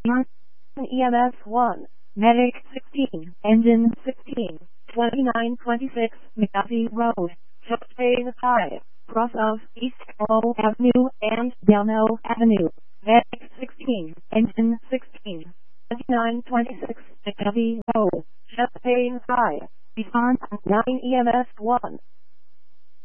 EMS 1, Medic 16, Engine 16, 2926 McDuffie Road, Chiltern High, cross of East O Avenue and Delno Avenue. Medic 16, Engine 16, 2926 McDuffie Road, Chiltern High. Response 9 EMS 1.